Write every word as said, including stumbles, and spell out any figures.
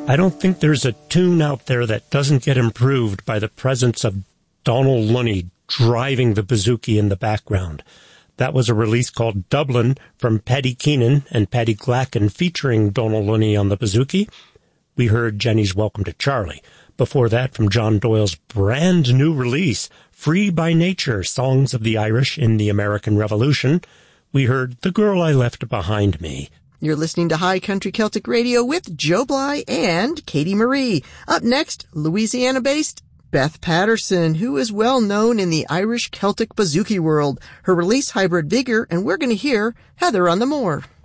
I don't think there's a tune out there that doesn't get improved by the presence of Donal Lunny driving the bouzouki in the background. That was a release called Dublin from Paddy Keenan and Paddy Glacken featuring Donal Lunny on the bouzouki. We heard Jenny's Welcome to Charlie. Before that, from John Doyle's brand new release, Free by Nature, Songs of the Irish in the American Revolution, we heard The Girl I Left Behind Me. You're listening to High Country Celtic Radio with Joe Bly and Katie Marie. Up next, Louisiana-based Beth Patterson, who is well known in the Irish Celtic bouzouki world. Her release, Hybrid Vigor, and we're going to hear Heather on the Moor.